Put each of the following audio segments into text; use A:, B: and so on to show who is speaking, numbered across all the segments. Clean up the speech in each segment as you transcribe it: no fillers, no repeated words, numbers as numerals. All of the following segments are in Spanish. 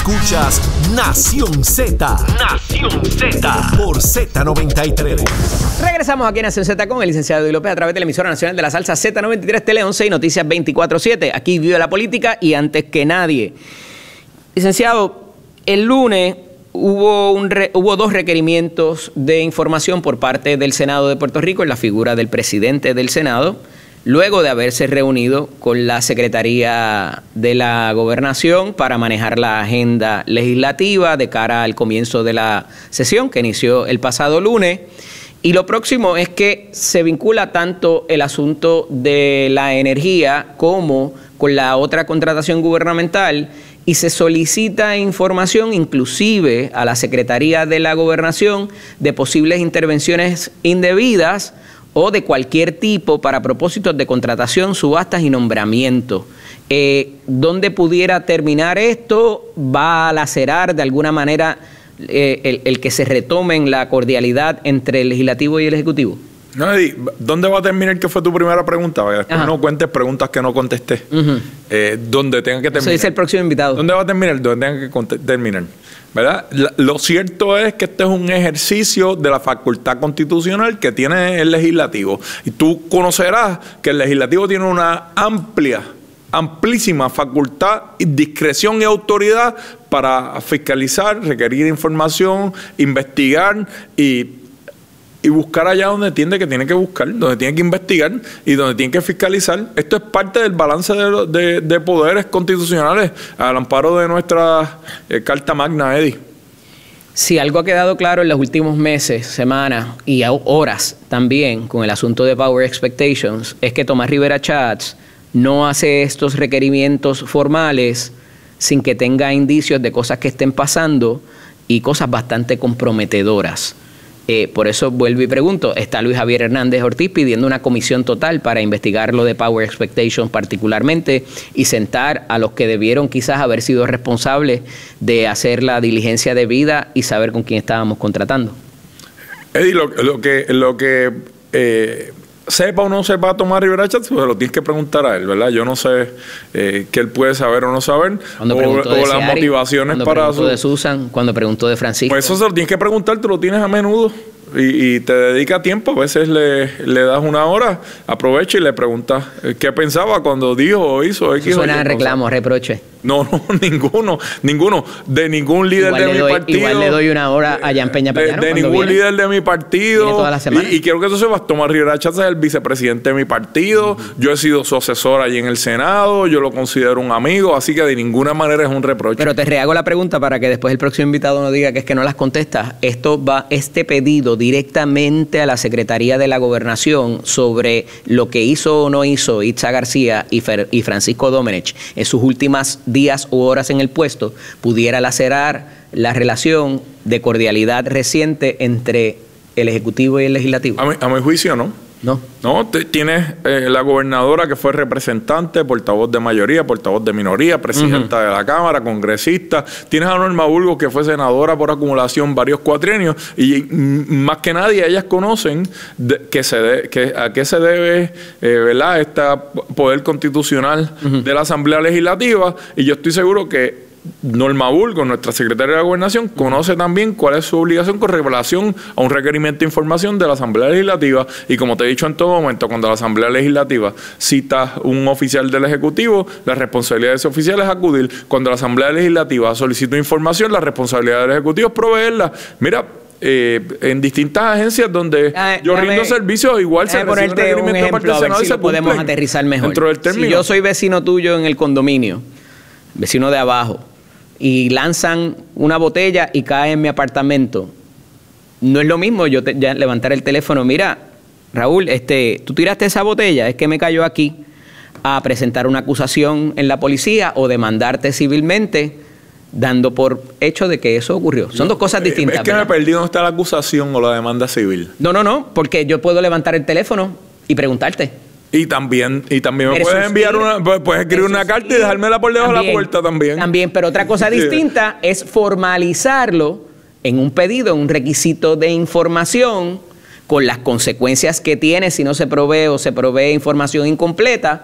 A: Escuchas Nación Z. Nación Z. Por Z93.
B: Regresamos aquí en Nación Z con el licenciado Eddie López a través de la emisora nacional de la salsa Z93 Tele 11 y Noticias 24/7. Aquí vive la política y antes que nadie. Licenciado, el lunes hubo dos requerimientos de información por parte del Senado de Puerto Rico en la figura del presidente del Senado, luego de haberse reunido con la Secretaría de la Gobernación para manejar la agenda legislativa de cara al comienzo de la sesión que inició el pasado lunes. Y lo próximo es que se vincula tanto el asunto de la energía como con la otra contratación gubernamental y se solicita información inclusive a la Secretaría de la Gobernación de posibles intervenciones indebidas o de cualquier tipo para propósitos de contratación, subastas y nombramientos. ¿Dónde pudiera terminar esto? ¿Va a lacerar de alguna manera el que se retomen la cordialidad entre el Legislativo y el Ejecutivo?
C: No, Eddie, ¿dónde va a terminar? ¿Qué fue tu primera pregunta? Después no cuentes preguntas que no contesté. ¿Dónde tenga que terminar? Eso
B: dice el próximo invitado.
C: ¿Dónde va a terminar? ¿Dónde tenga que terminar? ¿Verdad? Lo cierto es que este es un ejercicio de la facultad constitucional que tiene el Legislativo. Y tú conocerás que el Legislativo tiene una amplísima facultad, discreción y autoridad para fiscalizar, requerir información, investigar y buscar allá donde entiende que tiene que buscar, donde tiene que investigar y donde tiene que fiscalizar. Esto es parte del balance de poderes constitucionales al amparo de nuestra Carta Magna, Eddie.
B: Si algo ha quedado claro en los últimos meses, semanas y horas también con el asunto de Power Expectations, es que Tomás Rivera Chats no hace estos requerimientos formales sin que tenga indicios de cosas que estén pasando y cosas bastante comprometedoras. Por eso vuelvo y pregunto, está Luis Javier Hernández Ortiz pidiendo una comisión total para investigar lo de Power Expectations particularmente y sentar a los que debieron quizás haber sido responsables de hacer la diligencia debida y saber con quién estábamos contratando.
C: Eddie, lo que sepa o no sepa Tomás Rivera Chats, pues lo tienes que preguntar a él, ¿verdad? Yo no sé qué él puede saber o no saber, o las motivaciones para su...
B: de Susan, cuando preguntó de Francisco.
C: Pues eso se lo tienes que preguntar, tú lo tienes a menudo y te dedica tiempo. A veces le das una hora, aprovecha y le preguntas qué pensaba cuando dijo o hizo X.
B: Suena a reclamo, reproche.
C: No, ninguno. De ningún líder de mi partido.
B: Igual le doy una hora a Jan Peña Payano.
C: De ningún líder de mi partido.
B: Viene toda la semana.
C: Y quiero que tú sepas, Tomás Rivera Chats es el vicepresidente de mi partido. Yo he sido su asesor allí en el Senado. Yo lo considero un amigo. Así que de ninguna manera es un reproche.
B: Pero te rehago la pregunta para que después el próximo invitado no diga que es que no las contestas. Este pedido directamente a la Secretaría de la Gobernación sobre lo que hizo o no hizo Itza García y Francisco Domenech en sus últimas días u horas en el puesto, pudiera lacerar la relación de cordialidad reciente entre el Ejecutivo y el Legislativo.
C: A mi juicio, ¿no? No, tienes la gobernadora que fue representante, portavoz de mayoría, portavoz de minoría, presidenta de la Cámara, congresista. Tienes a Norma Burgos, que fue senadora por acumulación varios cuatrienios. Y más que nadie, ellas conocen a qué se debe ¿verdad? Este poder constitucional de la Asamblea Legislativa. Y yo estoy seguro que Norma Burgos, nuestra secretaria de la Gobernación, conoce también cuál es su obligación con relación a un requerimiento de información de la Asamblea Legislativa. Y como te he dicho en todo momento, cuando la Asamblea Legislativa cita un oficial del Ejecutivo, la responsabilidad de ese oficial es acudir. Cuando la Asamblea Legislativa solicita información, la responsabilidad del Ejecutivo es proveerla. Mira, en distintas agencias donde yo rindo servicios, igual se recibe un requerimiento de parte del Senado y se
B: podemos aterrizar mejor.
C: Dentro del término.
B: Si yo soy vecino tuyo en el condominio, vecino de abajo, y lanzan una botella y cae en mi apartamento, no es lo mismo yo ya levantar el teléfono, mira, Raúl, tú tiraste esa botella, es que me cayó aquí, a presentar una acusación en la policía o demandarte civilmente, dando por hecho de que eso ocurrió. Son dos cosas distintas.
C: Es que me perdí dónde está la acusación o la demanda civil.
B: No, porque yo puedo levantar el teléfono y preguntarte.
C: Y también me puedes enviar puedes escribir una carta y dejármela por debajo de la puerta también.
B: También, pero otra cosa distinta es formalizarlo en un pedido, en un requisito de información, con las consecuencias que tiene si no se provee o se provee información incompleta.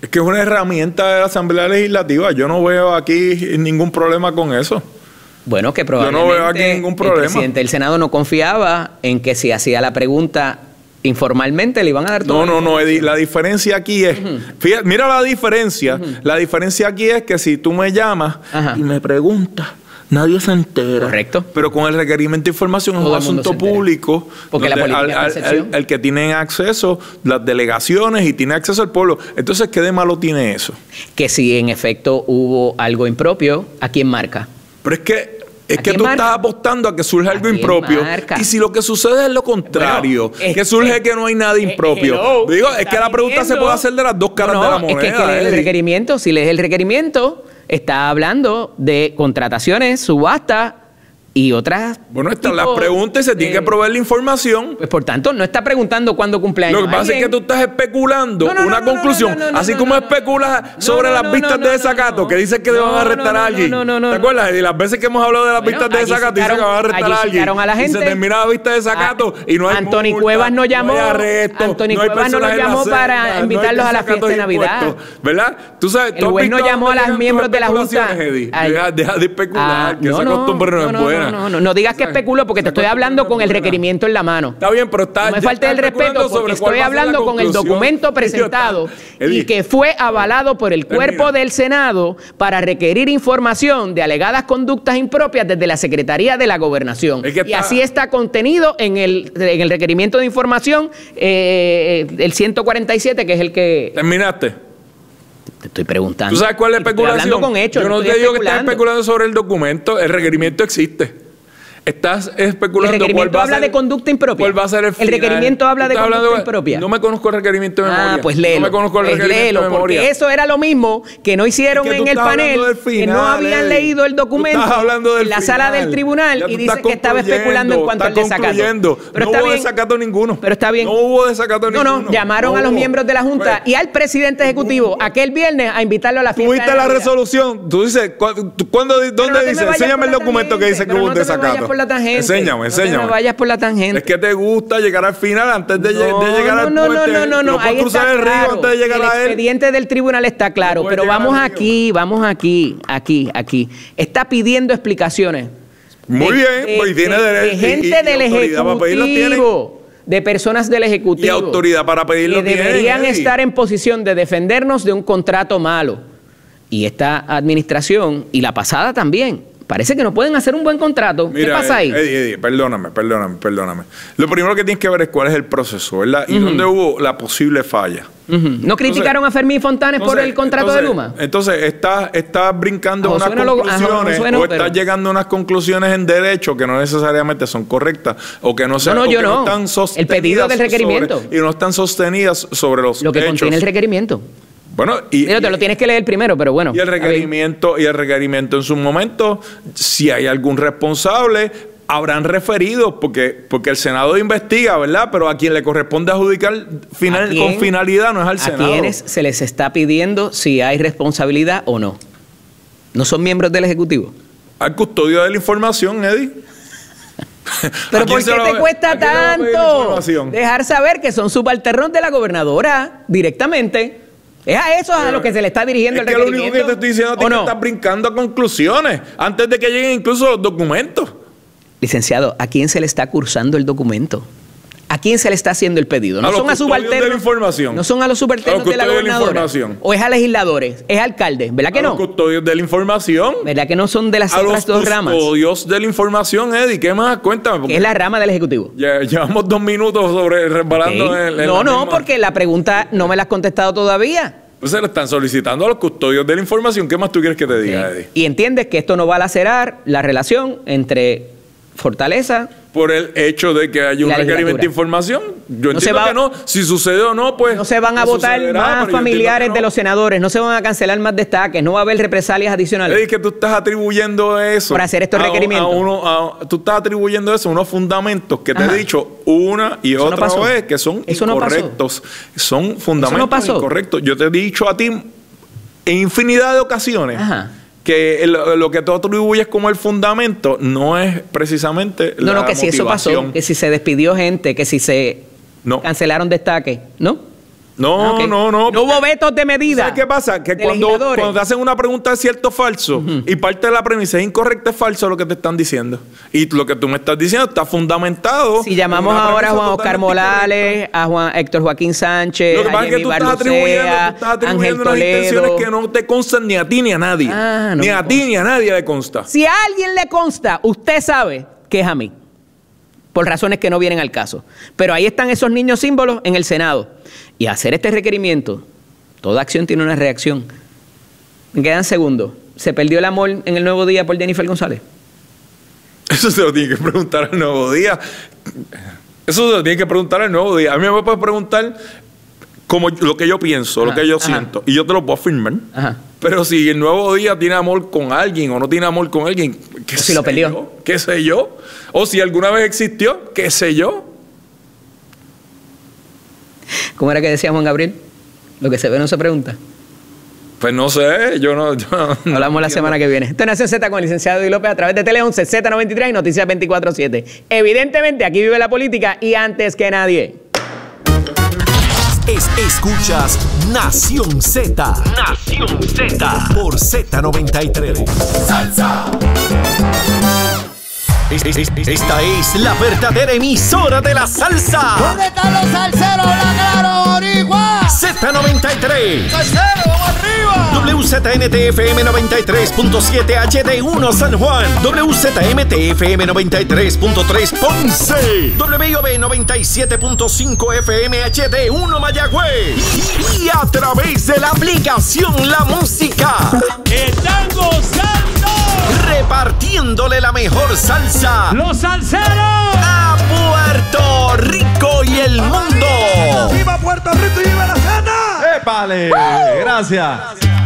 C: Es que es una herramienta de la Asamblea Legislativa. Yo no veo aquí ningún problema con eso.
B: Bueno, que probablemente
C: yo no veo aquí ningún problema.
B: El presidente del Senado no confiaba en que si hacía la pregunta informalmente le iban a dar todo.
C: No, Eddie, la diferencia aquí es, fíjate, mira la diferencia. La diferencia aquí es que si tú me llamas y me preguntas, nadie se entera.
B: Correcto.
C: Pero con el requerimiento de información es un asunto público.
B: Porque la política
C: el que tiene acceso, las delegaciones y tiene acceso al pueblo. Entonces, ¿qué de malo tiene eso?
B: Que si en efecto hubo algo impropio, ¿a quién marca?
C: Pero es que tú estás apostando a que surja algo impropio. Y si lo que sucede es lo contrario, bueno, que surge que no hay nada impropio. Digo, es que la pregunta se puede hacer de las dos caras de la moneda.
B: Es que lees el requerimiento. Si lees el requerimiento, está hablando de contrataciones, subasta y otras.
C: Bueno, están las preguntas y se tiene que proveer la información.
B: Pues por tanto, no está preguntando cuándo cumpleaños.
C: Lo que pasa es que tú estás especulando una conclusión. Así como especulas sobre las vistas de desacato, que dicen que van a arrestar a alguien. ¿Te acuerdas? Y las veces que hemos hablado de las vistas de desacato, dicen que van a arrestar a alguien. Y se termina la vista de desacato y no hay
B: Anthony Cuevas nos llamó. Anthony Cuevas no nos llamó para invitarlos a la fiesta de Navidad.
C: ¿Verdad? Tú sabes,
B: el juez no llamó a los miembros de la Junta.
C: Deja de especular, que esa costumbre no es buena.
B: No digas que especulo porque te estoy hablando con el requerimiento en la mano.
C: Está bien, pero está.
B: No me falte el respeto porque estoy hablando con el documento presentado y que fue avalado por el cuerpo del Senado para requerir información de alegadas conductas impropias desde la Secretaría de la Gobernación. Y así está contenido en el requerimiento de información, el 147, que es el que.
C: ¿Terminaste?
B: Te estoy preguntando.
C: ¿Tú sabes cuál es la especulación?
B: Estoy hablando con hechos.
C: Yo no te digo que estás especulando sobre el documento. El requerimiento existe. Estás especulando.
B: El requerimiento habla de conducta impropia.
C: ¿Cuál va a ser el final?
B: El requerimiento habla de conducta impropia.
C: No me conozco el requerimiento de memoria.
B: Pues léelo.
C: No me conozco el requerimiento de memoria.
B: Porque eso era lo mismo que no hicieron en el panel, que no habían leído el documento en la sala del tribunal y dicen que estaba especulando en cuanto al desacato.
C: Pero no hubo desacato ninguno.
B: Pero está bien.
C: No hubo desacato ninguno.
B: No, llamaron a los miembros de la Junta y al presidente ejecutivo aquel viernes a invitarlo a la fiesta.
C: ¿Tuviste la resolución? Tú dices, ¿dónde dice? Enséñame el documento que dice que hubo un desacato. Enséñame.
B: No te vayas por la tangente.
C: Es que te gusta llegar al final antes de llegar al puente.
B: No. Ahí
C: cruzar
B: está
C: el río
B: claro.
C: antes de llegar a él.
B: El expediente del tribunal está claro. Pero vamos aquí. Está pidiendo explicaciones.
C: Muy bien, pues tiene derecho.
B: De gente del Ejecutivo. De personas del Ejecutivo.
C: Y autoridad para pedirlo.
B: Que deberían estar en posición de defendernos de un contrato malo. Y esta administración, y la pasada también, parece que no pueden hacer un buen contrato. Mira, ¿qué pasa ahí?
C: Eddie, perdóname. Lo primero que tienes que ver es cuál es el proceso, ¿verdad? Y dónde hubo la posible falla.
B: ¿No criticaron a Fermín Fontanes por el contrato de Luma?
C: Entonces, estás brincando unas conclusiones o estás llegando a unas conclusiones en derecho que no necesariamente son correctas o que no están sostenidas.
B: El pedido del requerimiento.
C: Y no están sostenidas sobre los hechos.
B: Lo que contiene el requerimiento.
C: Bueno,
B: te lo tienes que leer primero, pero bueno.
C: Y el requerimiento en su momento, si hay algún responsable, habrán referido, porque el Senado investiga, ¿verdad? Pero a quien le corresponde adjudicar con finalidad no es al Senado.
B: ¿A quiénes se les está pidiendo si hay responsabilidad o no? ¿No son miembros del Ejecutivo?
C: Al custodio de la información, Eddie.
B: ¿Pero por qué te cuesta tanto dejar saber que son subalternos de la gobernadora directamente? Es a eso a lo que se le está dirigiendo el requerimiento.
C: Es que lo único que te estoy diciendo es que estás brincando a conclusiones antes de que lleguen incluso los documentos.
B: Licenciado, ¿a quién se le está cursando el documento? ¿A quién se le está haciendo el pedido? No son a subalternos de la información. No son a los subalternos de la gobernadora. O es a legisladores, es a alcaldes, ¿verdad que no?
C: A los custodios de la información.
B: ¿Verdad que no son de las otras dos ramas?
C: A los custodios de la información, Eddie. ¿Qué más? Cuéntame.
B: ¿Qué es la rama del Ejecutivo?
C: Llevamos 2 minutos sobre resbalando
B: No, porque la pregunta no me la has contestado todavía.
C: Pues se lo están solicitando a los custodios de la información. ¿Qué más tú quieres que te diga, Eddie?
B: Y entiendes que esto no va a lacerar la relación entre Fortaleza
C: por el hecho de que haya un requerimiento de información. Yo entiendo que no. Si sucede o no, pues
B: no se van a votar más familiares de los senadores, no se van a cancelar más destaques, no va a haber represalias adicionales.
C: Es que tú estás atribuyendo eso
B: por hacer estos requerimientos.
C: Tú estás atribuyendo eso a unos fundamentos que te he dicho una y otra vez que son incorrectos. Son fundamentos incorrectos. Yo te he dicho a ti en infinidad de ocasiones que lo que tú atribuyes como el fundamento no es precisamente la motivación.
B: Si eso pasó, que si se despidió gente, que si se cancelaron destaques, ¿no?
C: No,
B: Okay.
C: no.
B: No hubo vetos de medida.
C: ¿Sabes qué pasa? Que cuando te hacen una pregunta de cierto o falso y parte de la premisa es incorrecta, es falso lo que te están diciendo. Y lo que tú me estás diciendo está fundamentado.
B: Si llamamos ahora a Juan Oscar Morales, a Héctor Joaquín Sánchez,
C: lo que pasa es que tú estás atribuyendo unas intenciones que no te constan ni a ti ni a nadie. Ni a ti ni a nadie le consta.
B: Si a alguien le consta, usted sabe que es a mí. Por razones que no vienen al caso. Pero ahí están esos niños símbolos en el Senado. Y hacer este requerimiento, toda acción tiene una reacción. Me quedan segundos. ¿Se perdió el amor en el Nuevo Día por Jennifer González?
C: Eso se lo tiene que preguntar al Nuevo Día. Eso se lo tiene que preguntar al Nuevo Día. A mí me puedes preguntar como lo que yo pienso, lo que yo siento. Y yo te lo puedo afirmar. Pero si el Nuevo Día tiene amor con alguien o no tiene amor con alguien, ¿qué sé
B: lo perdió?
C: yo? ¿Qué sé yo? O si alguna vez existió, ¿qué sé yo?
B: ¿Cómo era que decía Juan Gabriel? Lo que se ve no se pregunta.
C: Pues no sé, yo no
B: Hablamos la semana que viene. Esto es Nación Z con el licenciado Eddie López a través de Tele 11, Z93 y Noticias 24/7. Evidentemente, aquí vive la política y antes que nadie.
A: Escuchas Nación Z. Nación Z. Por Z93. Salsa. Esta es la verdadera emisora de la salsa.
D: ¿Dónde están los salseros? ¡La claro, boricua!
A: Z93.
D: ¡Salsero, vamos arriba!
A: WZMTFM 93.7 HD1 San Juan. WZMTFM 93.3 Ponce. WIOB 97.5 FM HD1 Mayagüez. Y a través de la aplicación La Música.
D: ¡Están gozando!
A: Repartiéndole la mejor salsa
D: ¡Los salseros!
A: a Puerto Rico y el mundo.
D: ¡Viva Puerto Rico y viva la cena!
E: ¡Épale! Gracias.